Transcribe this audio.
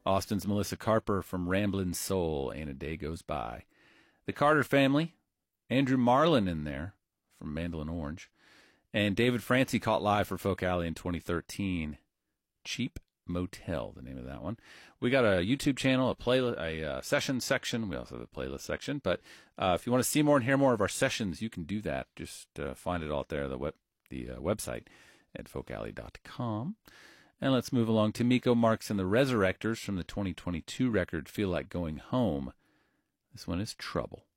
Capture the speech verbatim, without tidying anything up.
Austin's Melissa Carper from Ramblin' Soul, and A Day Goes By. The Carter Family, Andrew Marlin in there from Mandolin Orange. And David Francie caught live for Folk Alley in twenty thirteen. Cheap Motel, the name of that one. We got a YouTube channel, a playlist, a uh, session section. We also have a playlist section. But uh, if you want to see more and hear more of our sessions, you can do that. Just uh, find it out there, the web, the uh, website at folk alley dot com. And let's move along to Miko Marks and the Resurrectors from the twenty twenty-two record Feel Like Going Home. This one is Trouble.